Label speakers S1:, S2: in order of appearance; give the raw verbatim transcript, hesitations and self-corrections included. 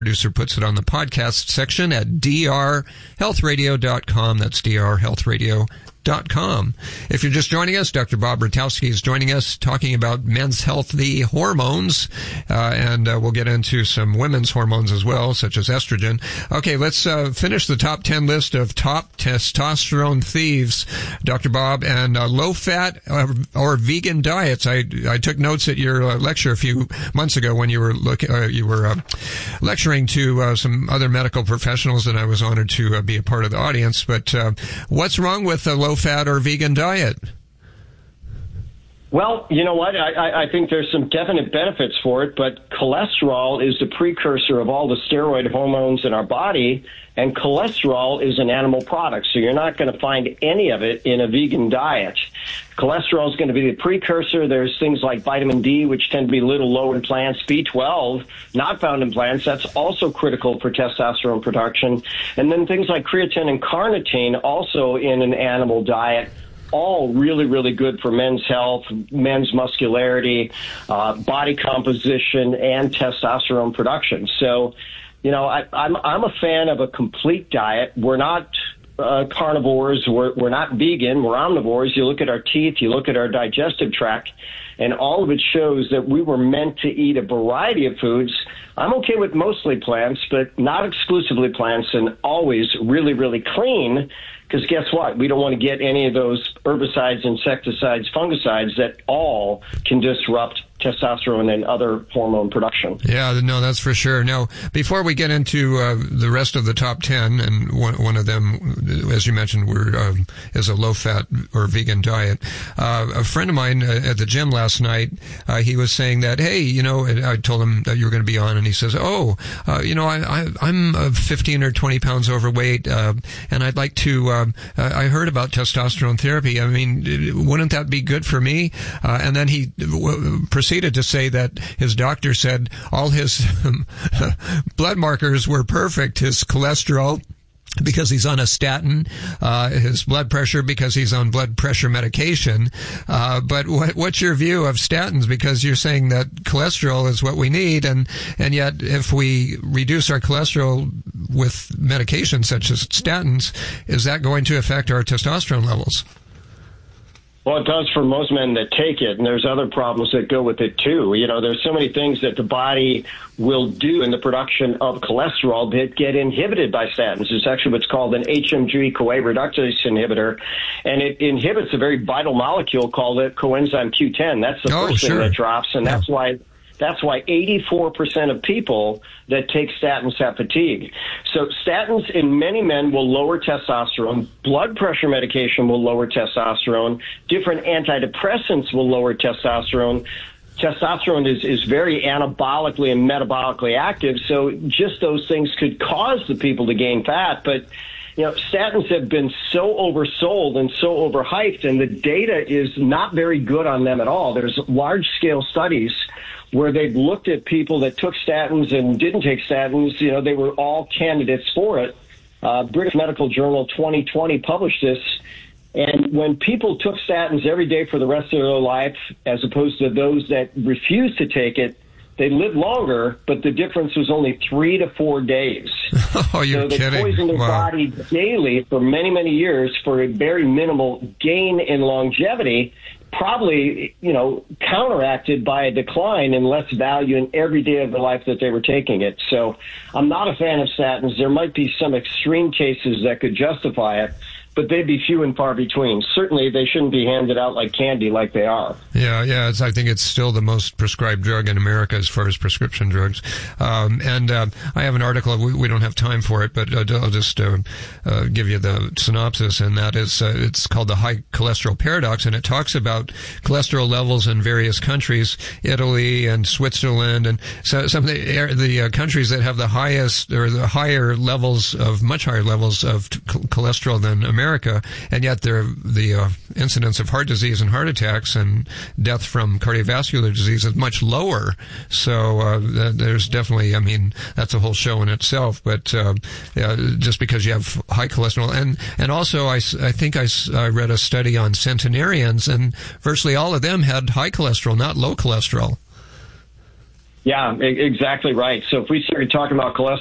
S1: Producer puts it on the podcast section at d r health radio dot com. That's d r health radio dot com. If you're just joining us, Doctor Bob Rutowski is joining us talking about men's healthy hormones, uh, and uh, we'll get into some women's hormones as well, such as estrogen. Okay, let's uh, finish the top ten list of top testosterone thieves, Doctor Bob, and uh, low-fat or, or vegan diets. I I took notes at your uh, lecture a few months ago when you were look, uh, you were uh, lecturing to uh, some other medical professionals, and I was honored to uh, be a part of the audience. But uh, what's wrong with a low-fat or vegan diet?
S2: Well, you know what? I, I think there's some definite benefits for it, but cholesterol is the precursor of all the steroid hormones in our body, and cholesterol is an animal product, so you're not going to find any of it in a vegan diet. Cholesterol is going to be the precursor. There's things like vitamin D, which tend to be a little low in plants. B twelve, not found in plants. That's also critical for testosterone production. And then things like creatine and carnitine, also in an animal diet, all really, really good for men's health, men's muscularity, uh, body composition, and testosterone production. So, you know, I, I'm I'm a fan of a complete diet. We're not uh, carnivores. We're we're not vegan. We're omnivores. You look at our teeth. You look at our digestive tract, and all of it shows that we were meant to eat a variety of foods. I'm okay with mostly plants, but not exclusively plants, and always really, really clean. Because guess what? We don't want to get any of those herbicides, insecticides, fungicides that all can disrupt testosterone and other hormone production.
S1: Yeah, no, that's for sure. Now, before we get into uh, the rest of the top ten, and one, one of them, as you mentioned, were, uh, is a low-fat or vegan diet. Uh, a friend of mine uh, at the gym last night, uh, he was saying that, hey, you know, I told him that you were going to be on, and he says, oh, uh, you know, I, I, I'm uh, fifteen or twenty pounds overweight, uh, and I'd like to, uh, I heard about testosterone therapy. I mean, wouldn't that be good for me? Uh, and then he w- proceeded to say that his doctor said all his um, blood markers were perfect, his cholesterol because he's on a statin, uh, his blood pressure because he's on blood pressure medication. Uh, but what, what's your view of statins? Because you're saying that cholesterol is what we need, and, and yet if we reduce our cholesterol with medications such as statins, is that going to affect our testosterone levels?
S2: Well, it does for most men that take it, and there's other problems that go with it, too. You know, there's so many things that the body will do in the production of cholesterol that get inhibited by statins. It's actually what's called an H M G-CoA reductase inhibitor, and it inhibits a very vital molecule called a coenzyme Q ten. That's the
S1: oh,
S2: first
S1: sure.
S2: thing that drops, and yeah. that's why... That's why eighty-four percent of people that take statins have fatigue. So statins in many men will lower testosterone. Blood pressure medication will lower testosterone. Different antidepressants will lower testosterone. Testosterone is, is very anabolically and metabolically active, so just those things could cause the people to gain fat. But you know, statins have been so oversold and so overhyped, and the data is not very good on them at all. There's large-scale studies where they've looked at people that took statins and didn't take statins. You know, they were all candidates for it. Uh, British Medical Journal twenty twenty published this. And when people took statins every day for the rest of their life, as opposed to those that refused to take it, they lived longer, but the difference was only three to four days.
S1: Oh, you're
S2: so they
S1: kidding.
S2: poisoned their
S1: Wow.
S2: body daily for many, many years for a very minimal gain in longevity, probably, you know, counteracted by a decline in less value in every day of the life that they were taking it. So I'm not a fan of statins. There might be some extreme cases that could justify it, but they'd be few and far between. Certainly, they shouldn't be handed out like candy like they are.
S1: Yeah, yeah. It's, I think it's still the most prescribed drug in America as far as prescription drugs. Um, and uh, I have an article. We, we don't have time for it, but I'll just uh, uh, give you the synopsis, and that is uh, it's called the high cholesterol paradox, and it talks about cholesterol levels in various countries, Italy and Switzerland, and so, some of the, the uh, countries that have the highest or the higher levels of much higher levels of t- cholesterol than America. America, and yet the the uh, incidence of heart disease and heart attacks and death from cardiovascular disease is much lower. So uh, th- there's definitely, I mean, that's a whole show in itself. But uh, yeah, just because you have high cholesterol, and and also I, I think I, I read a study on centenarians, and virtually all of them had high cholesterol, not low cholesterol.
S2: Yeah, exactly right. So if we started talking about cholesterol